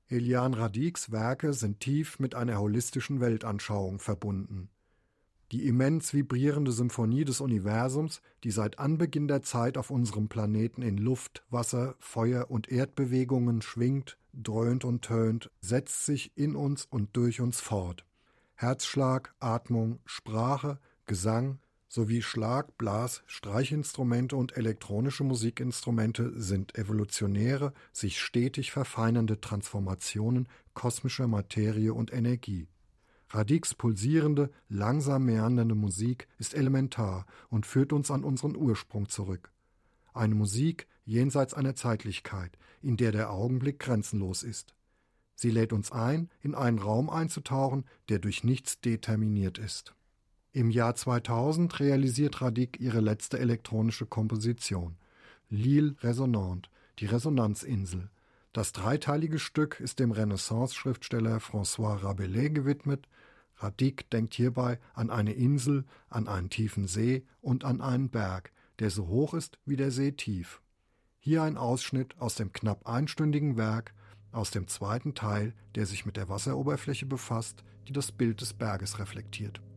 Eliane Radics Werke sind tief mit einer holistischen Weltanschauung verbunden. Die immens vibrierende Symphonie des Universums, die seit Anbeginn der Zeit auf unserem Planeten in Luft, Wasser, Feuer und Erdbewegungen schwingt, dröhnt und tönt, setzt sich in uns und durch uns fort. Herzschlag, Atmung, Sprache, Gesang sowie Schlag-, Blas-, Streichinstrumente und elektronische Musikinstrumente sind evolutionäre, sich stetig verfeinernde Transformationen kosmischer Materie und Energie. Radics pulsierende, langsam meandernde Musik ist elementar und führt uns an unseren Ursprung zurück. Eine Musik jenseits einer Zeitlichkeit, in der der Augenblick grenzenlos ist. Sie lädt uns ein, in einen Raum einzutauchen, der durch nichts determiniert ist. Im Jahr 2000 realisiert Radic ihre letzte elektronische Komposition, L'Île Résonante, die Resonanzinsel. Das dreiteilige Stück ist dem Renaissance-Schriftsteller François Rabelais gewidmet. Radic denkt hierbei an eine Insel, an einen tiefen See und an einen Berg, der so hoch ist wie der See tief. Hier ein Ausschnitt aus dem knapp einstündigen Werk, aus dem zweiten Teil, der sich mit der Wasseroberfläche befasst, die das Bild des Berges reflektiert.